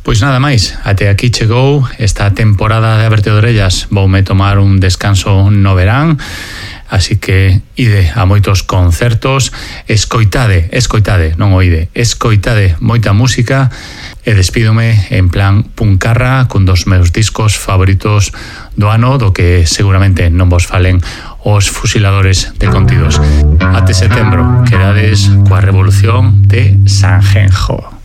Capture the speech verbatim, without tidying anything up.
Pois nada máis, até aquí chegou esta temporada de Aberte de Orellas. Voume tomar un descanso no verán, así que ide a moitos concertos, escoitade, escoitade, non oide, escoitade moita música e despídome en plan puncarra cun dos meus discos favoritos do ano, do que seguramente non vos falen os fusiladores de contidos. Até setembro, quedades coa revolución de Sanjenjo.